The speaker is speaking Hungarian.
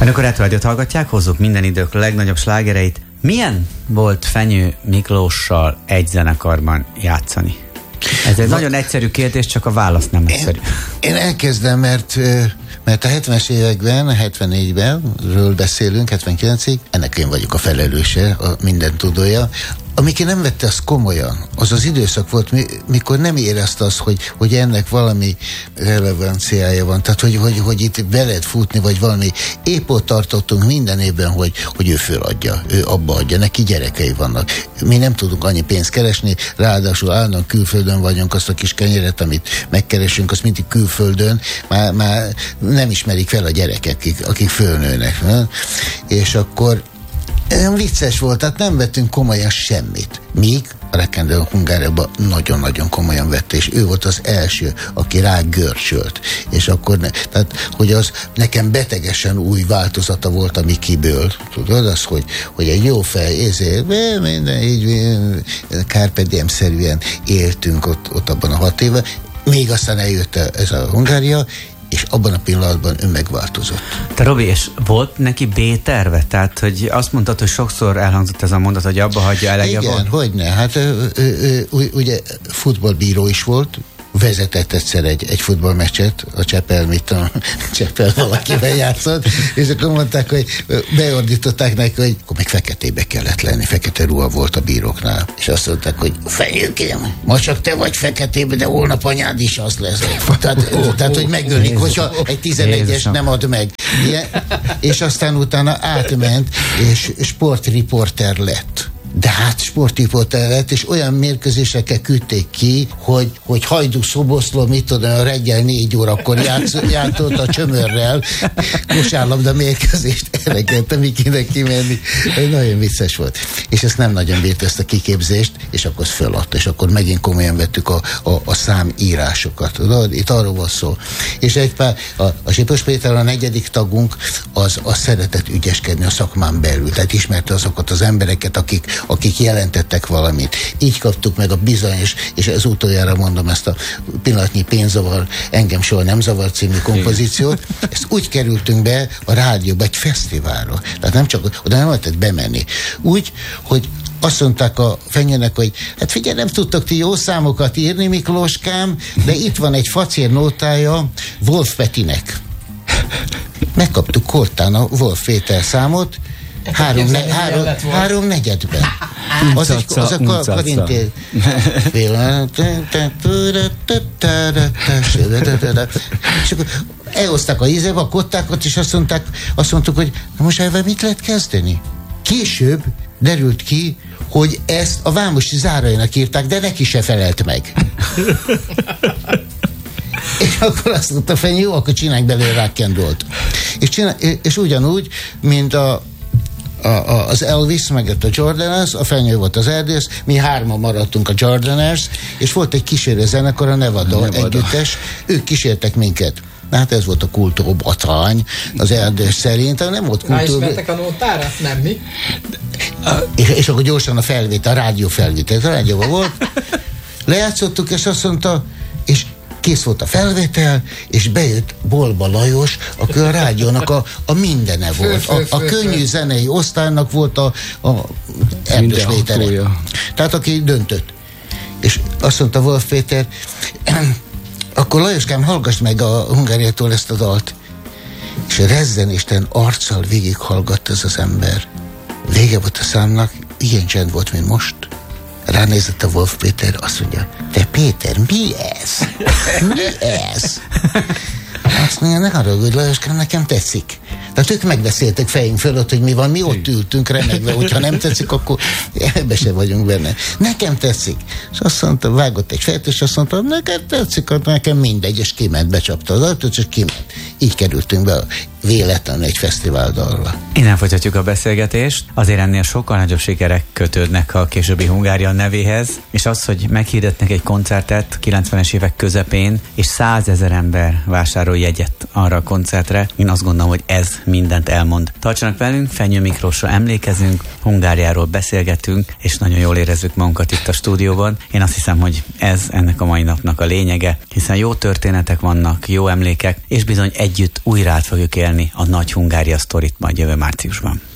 Önök a Retrorádiót hallgatják, hozzuk minden idők legnagyobb slágereit. Milyen volt Fenyő Miklóssal egy zenekarban játszani? Ez egy nagyon egyszerű kérdés, csak a válasz nem egyszerű. Én elkezdem, mert a 70-es években, 74-ben, ről beszélünk, 79-ig, ennek én vagyok a felelőse, a minden tudója. Amiki nem vette azt komolyan, az időszak volt, mikor nem érezte azt, hogy ennek valami relevanciája van. Tehát, hogy itt be lehet futni, vagy valami. Épp ott tartottunk minden évben, hogy ő föladja, ő abba adja, neki gyerekei vannak. Mi nem tudunk annyi pénzt keresni, ráadásul állandóan külföldön vagyunk, azt a kis kenyeret, amit megkeresünk, azt mindig külföldön, már nem ismerik fel a gyerekek, akik fölnőnek. És akkor vicces volt, tehát nem vettünk komolyan semmit. Míg a Rekendel Hungáriában nagyon-nagyon komolyan vette, és ő volt az első, aki rá görcsölt. És akkor, tehát, hogy az nekem betegesen új változata volt a Mikiből. Tudod, az, hogy egy jó fej, ezért minden így carpe diem-szerűen éltünk ott abban a 6 évben, még aztán eljött ez a Hungária, és abban a pillanatban ő megváltozott. Te Robi, és volt neki B-terve? Tehát, hogy azt mondtad, hogy sokszor elhangzott ez a mondat, hogy abba hagyja, elege van? Igen, hogyne. Hát ugye futballbíró is volt, vezetett egyszer egy futballmeccset, a Csepel valakivel játszott, és akkor mondták, hogy beordították neki, hogy akkor még feketébe kellett lenni, fekete ruha volt a bíróknál. És azt mondták, hogy Fenyőkém, ma csak te vagy feketébe, de holnap anyád is az lesz. Tehát hogy megölik, hogyha egy 11-es nem ad meg. Ilyen, és aztán utána átment, és sportriporter lett. De hát sportriporter lett, és olyan mérkőzésekkel küldték ki, hogy Hajdú-Szoboszló, mit tudom, a reggel 4 órakor játszott a Csömörrel kosárlabda mérkőzést, erre kellett Mikinek kimenni. Nagyon vicces volt. És ezt nem nagyon bírt, ezt a kiképzést, és akkor föladta, és akkor megint komolyan vettük a számírásokat. Itt arról van szó. És egy pár, a Sipos Péter, a 4. tagunk, az szeretett ügyeskedni a szakmán belül, tehát ismerte azokat az embereket, akik jelentettek valamit. Így kaptuk meg a bizonyos, és ez utoljára mondom ezt a pillanatnyi pénzavar, engem soha nem zavar című kompozíciót. Ezt úgy kerültünk be a rádióba egy fesztiválra. Tehát nem csak, oda nem lehetett bemenni. Úgy, hogy azt mondták a Fenyőnek, hogy hát figyelj, nem tudtok ti jó számokat írni, Miklóskám, de itt van egy facérnótája Wolf Petinek. Megkaptuk kortán a Wolf Péter számot, 3/4-ben. Az a karintér. És akkor elhozták a ízébe a kottákat, és azt mondtuk, hogy na most ezzel mit lehet kezdeni? Később derült ki, hogy ezt a Vámosi Zárainak írták, de neki se felelt meg. És akkor azt mondta Fenyő, jó, akkor csinálj belőle rock and rollt. És ugyanúgy, mint az Elvis, meg a Jordaners, a Fenyő volt az Erdész, mi 3 maradtunk a Jordaners, és volt egy kísérő zenekar, a Nevada együttes, ők kísértek minket. Hát ez volt a kultúrbotrány az Erdész szerint, nem volt kultúr... Ráismertek a nótára? Nem mi? És akkor gyorsan a felvétel, a rádiófelvétel, a rádióban volt. Lejátszottuk, és azt mondta, és kész volt a felvétel, és bejött Bolba Lajos, aki a rádiónak a mindene volt. A könnyű zenei osztálynak volt a Erdős Létere. Tehát aki döntött. És azt mondta Wolf Péter, akkor Lajoskám, hallgass meg a Hungáriától ezt a dalt. És rezzenéstelen arccal végighallgatt ez az ember. Vége volt a számnak, ilyen csend volt, mint most. Ránézett a Wolf Péter, azt mondja, te Péter, mi ez? Mi ez? Azt mondja, ne haragudj, Lajoskám, nekem tetszik. Tehát ők megbeszéltek fejünk fölött, hogy mi van, mi ott ültünk remegve, hogyha nem tetszik, akkor ebbe se vagyunk benne. Nekem tetszik. És azt mondta, vágott egy fejet, és azt mondta, neked tetszik, nekem mindegy, és kiment, becsapta az ajtót, és kiment. Így kerültünk be véletlenül egy fesztiváldalra. Innen folytatjuk a beszélgetést. Azért ennél sokkal nagyobb sikerek kötődnek a későbbi Hungária nevéhez, és az, hogy meghirdetnek egy koncertet 90-es évek közepén, és 100 000 ember vásárol jegyet arra a koncertre, én azt gondolom, hogy ez mindent elmond. Tartsanak velünk, Fenyő Miklósra emlékezünk, Hungáriáról beszélgetünk, és nagyon jól érezzük magunkat itt a stúdióban. Én azt hiszem, hogy ez ennek a mai napnak a lényege, hiszen jó történetek vannak, jó emlékek, és bizony együtt újra át fogjuk élni figyelni a Nagy Hungária sztorit majd jövő márciusban.